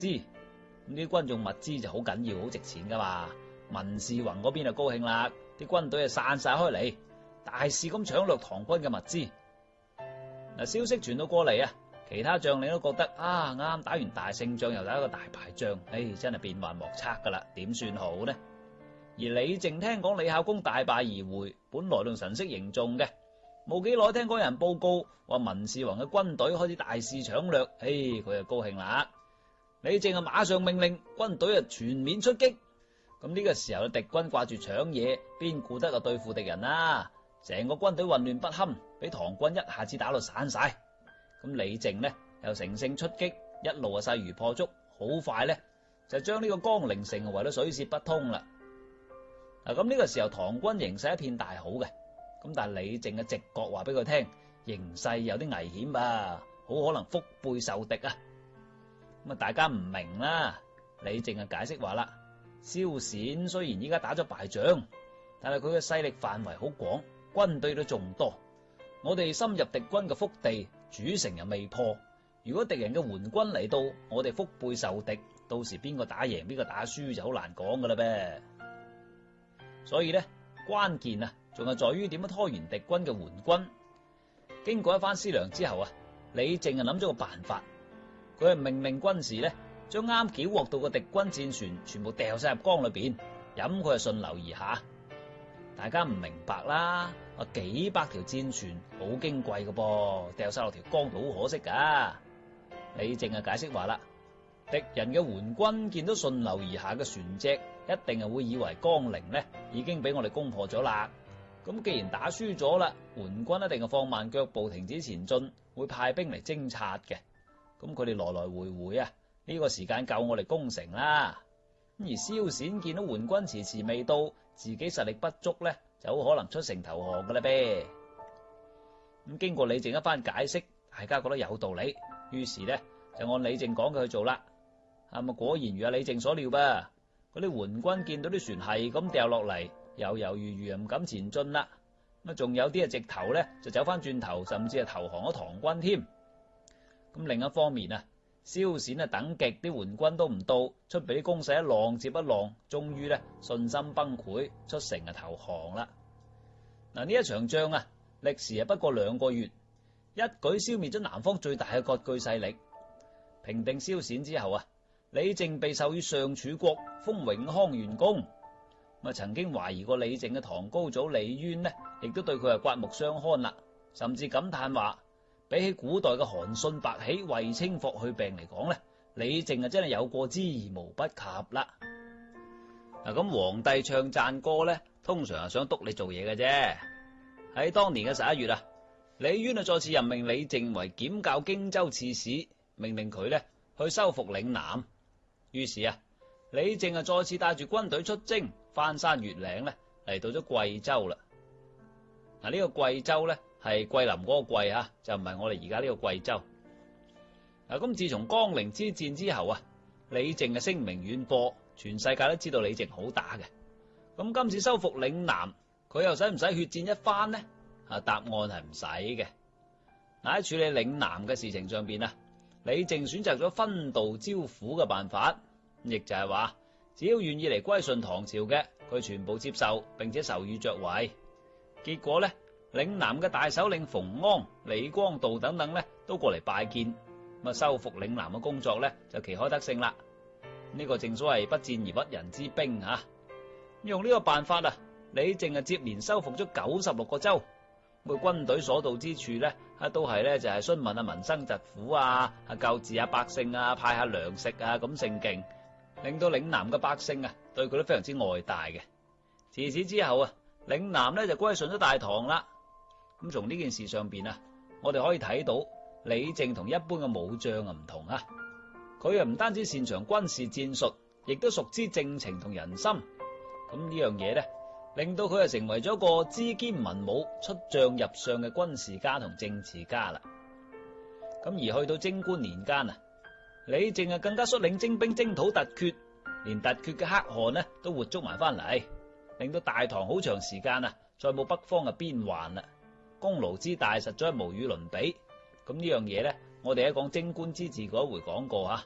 資。咁啲軍用物資就好緊要，好值錢噶嘛。文士宏嗰邊就高興啦，啲軍隊就散晒開嚟，大肆咁搶掠唐軍嘅物資。嗱，消息傳到過嚟啊，其他將領都覺得啊，啱打完大勝仗又打一個大敗仗，真係變幻莫測噶啦，點算好呢？而李靖聽講李孝公大敗而回，本來仲神色凝重嘅，冇幾耐聽講有人報告話文士宏嘅軍隊開始大肆搶掠，佢就高興啦。李靖啊，馬上命令軍隊啊全面出擊。咁呢個時候敵軍掛住搶嘢，邊顧得對付敵人啊？成個軍隊混亂不堪，俾唐軍一下子打到散晒。咁李靖呢又乘勝出擊，一路啊勢如破竹，好快呢就將呢個江陵城圍到水泄不通啦。咁呢個時候唐軍形勢一片大好嘅，咁但係李靖嘅直覺話俾佢聽，形勢有啲危險吧，好可能腹背受敵啊。咁大家唔明啦，李靖啊解釋話啦，蕭銑雖然依家打咗敗仗，但係佢嘅勢力範圍好廣，軍隊都眾多，我哋深入敵軍嘅腹地，主城又未破，如果敵人嘅援軍嚟到，我哋腹背受敵，到時邊個打贏邊個打輸就好難講噶啦唄。所以呢，關鍵啊仲係在於點樣拖延敵軍嘅援軍。經過一番思量之後啊，李靖啊諗咗個辦法。佢係命令軍士咧，將啱繳獲到嘅敵軍戰船全部掉晒入江裏邊，飲佢係順流而下。大家唔明白啦，幾百條戰船好矜貴嘅噃，掉晒落條江度好可惜噶。李靖啊解釋話啦，敵人嘅援軍見到順流而下嘅船隻，一定係會以為江陵呢已經俾我哋攻破咗啦。咁既然打輸咗啦，援軍一定係放慢腳步，停止前進，會派兵嚟偵察嘅。咁佢哋來來回回啊，呢個時間夠我哋攻城啦。而蕭銑見到援軍遲遲未到，自己實力不足呢，就好可能出城投降噶啦唄。咁經過李靖一番解釋，大家覺得有道理，於是呢就按李靖講嘅去做啦。果然如阿李靖所料吧，嗰啲援軍見到啲船係咁掉落嚟，猶猶豫豫唔敢前進啦。仲有啲直頭呢就走翻轉頭，甚至係投降咗唐軍添。咁另一方面啊，蕭銑等極啲援軍都唔到，出俾啲攻勢一浪接一浪，終於呢信心崩潰，出城投降啦。呢一場仗啊，歷時不過2個月，一舉消滅咗南方最大嘅割據勢力。平定蕭銑之後啊，李靖被授予上柱國，封永康元公。曾經懷疑過李靖嘅堂高祖李淵呢，亦都對佢係刮目相看啦，甚至感嘆話，比起古代嘅韓信、白起、衛青、霍去病嚟講呢，李靖真係有過之而無不及啦。咁皇帝唱讚歌呢，通常係想督你做嘢嘅啫。喺當年嘅11月啊，李淵再次任命李靖為檢校荊州刺史，命令佢呢去收復嶺南。於是啊，李靖再次帶住軍隊出征，翻山越嶺呢，嚟到咗貴州啦。呢個貴州呢，係桂林嗰個貴啊，就唔係我哋而家呢個貴州。咁自從江陵之戰之後啊，李靖嘅聲名遠播，全世界都知道李靖好打嘅。咁今次收復嶺南，佢又使唔使血戰一番呢？答案係唔使嘅。喺處理嶺南嘅事情上邊啊，李靖選擇咗分道招撫嘅辦法，亦就係話，只要願意嚟歸順唐朝嘅，佢全部接受，並且授予爵位。結果呢，嶺南嘅大首領馮安、李光道等等呢，都過嚟拜見，收復嶺南嘅工作呢，就旗開得勝啦。呢個正所謂不戰而屈人之兵啊！用呢個辦法啊，李靖接連收復咗96個州。佢軍隊所到之處呢，都係呢就係詢問民生疾苦啊，救治百姓啊，派下糧食啊，咁盛勁，令到嶺南嘅百姓啊對佢都非常之愛戴嘅。自此之後啊，嶺南呢就歸順咗大唐啦。咁從呢件事上邊啊，我哋可以睇到李靖同一般嘅武將唔同啊。佢唔單止擅長軍事戰術，亦都熟知政情同人心。咁呢樣嘢呢，令到佢成為咗個知兼文武、出將入相嘅軍事家同政治家啦。咁而去到貞觀年間啊，李靖更加率領精兵征討突厥，連突厥嘅可汗呢都活捉埋翻嚟，令到大唐好長時間再冇北方嘅邊患啦。功勞之大，實在無與倫比。咁呢樣嘢呢，我哋喺講貞觀之治嗰一回講過吓，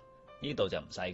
呢度就唔使